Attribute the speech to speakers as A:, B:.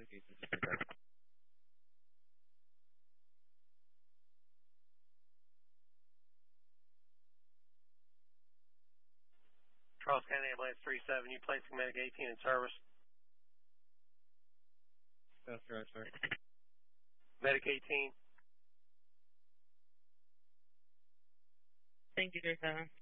A: Charles County Ambulance 37, you placing Medic 18 in service?
B: That's right, sir.
A: Medic 18.
C: Thank you, 37.